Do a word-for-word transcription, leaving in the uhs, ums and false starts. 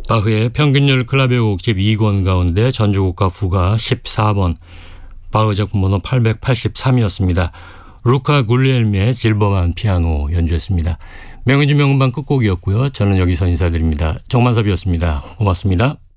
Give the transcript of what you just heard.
바흐의 평균율 클라베 곡집 이 권 가운데 전주곡과 부가 십사 번, 바흐 작품 번호 팔백팔십삼이었습니다. 루카 굴리엘미의 질버만 피아노 연주했습니다. 명은지 명음반 끝곡이었고요. 저는 여기서 인사드립니다. 정만섭이었습니다. 고맙습니다.